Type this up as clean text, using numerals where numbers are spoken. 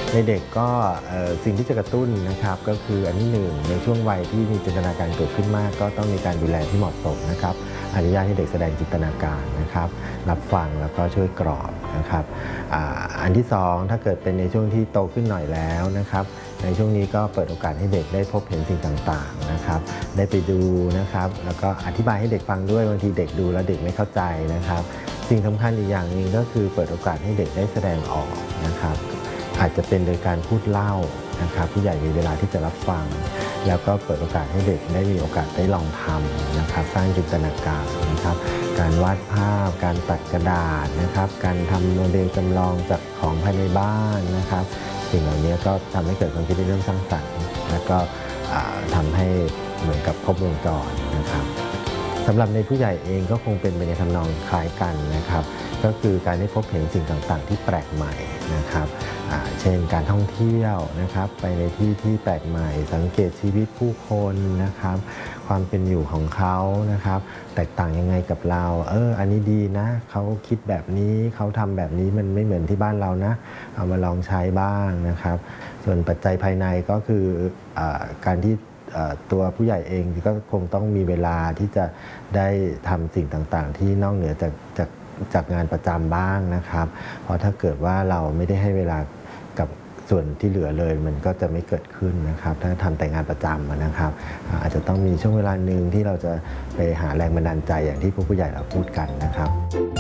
ในเด็กก็สิ่งที่จะกระตุ้นนะครับก็คืออันที่หนึ่งในช่วงวัยที่มีจินตนาการเกิดขึ้นมากก็ต้องมีการดูแลที่เหมาะสมนะครับอนุญาตให้เด็กแสดงจินตนาการนะครับรับฟังแล้วก็ช่วยกรอบนะครับอันที่สองถ้าเกิดเป็นในช่วงที่โตขึ้นหน่อยแล้วนะครับในช่วงนี้ก็เปิดโอกาสให้เด็กได้พบเห็นสิ่งต่างๆนะครับได้ไปดูนะครับแล้วก็อธิบายให้เด็กฟังด้วยบางทีเด็กดูแล้วเด็กไม่เข้าใจนะครับสิ่งสำคัญอีกอย่างหนึ่งก็คือเปิดโอกาสให้เด็กได้แสดงออกนะครับอาจจะเป็นโดยการพูดเล่านะครับผู้ใหญ่มีเวลาที่จะรับฟังแล้วก็เปิดโอกาสให้เด็กได้มีโอกาสได้ลองทำนะครับสร้างจินตนาการนะครับการวาดภาพการตัดกระดาษนะครับการทำโมเดลจำลองจากของภายในบ้านนะครับสิ่งเหล่านี้ก็ทำให้เกิดความคิดในเรื่องสร้างสรรค์แล้วก็ทำให้เหมือนกับครบวงจรนะครับสำหรับในผู้ใหญ่เองก็คงเป็นไปในทำนองคล้ายกันนะครับก็คือการได้พบเห็นสิ่งต่างๆที่แปลกใหม่นะครับเช่นการท่องเที่ยวนะครับไปในที่ที่แปลกใหม่สังเกตชีวิตผู้คนนะครับความเป็นอยู่ของเขานะครับแตกต่างยังไงกับเราอันนี้ดีนะเขาคิดแบบนี้เขาทำแบบนี้มันไม่เหมือนที่บ้านเรานะเอามาลองใช้บ้างนะครับส่วนปัจจัยภายในก็คือการที่ตัวผู้ใหญ่เองก็คงต้องมีเวลาที่จะได้ทำสิ่งต่างๆที่นอกเหนือจากงานประจำบ้างนะครับเพราะถ้าเกิดว่าเราไม่ได้ให้เวลากับส่วนที่เหลือเลยมันก็จะไม่เกิดขึ้นนะครับถ้าทำแต่งานประจำนะครับอาจจะต้องมีช่วงเวลาหนึ่งที่เราจะไปหาแรงบันดาลใจอย่างที่ผู้ใหญ่เราพูดกันนะครับ